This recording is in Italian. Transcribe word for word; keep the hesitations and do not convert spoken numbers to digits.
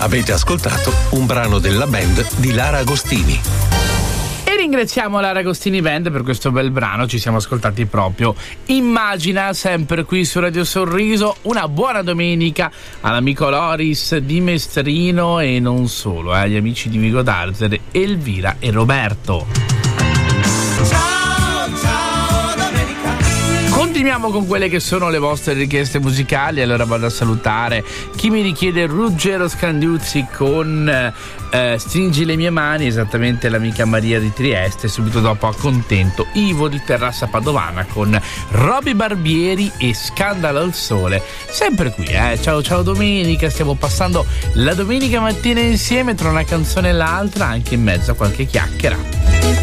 Avete ascoltato un brano della band di Lara Agostini. E ringraziamo Lara Agostini Band per questo bel brano. Ci siamo ascoltati proprio Immagina, sempre qui su Radio Sorriso. Una buona domenica all'amico Loris di Mestrino e non solo, eh, agli amici di Vigo d'Arzere, Elvira e Roberto. Continuiamo con quelle che sono le vostre richieste musicali. Allora vado a salutare chi mi richiede Ruggero Scandiuzzi con eh, Stringi le mie mani, esattamente l'amica Maria di Trieste. Subito dopo Accontento Ivo di Terrassa Padovana con Roby Barbieri e Scandalo al sole. Sempre qui, eh. Ciao ciao domenica, stiamo passando la domenica mattina insieme tra una canzone e l'altra, anche in mezzo a qualche chiacchiera.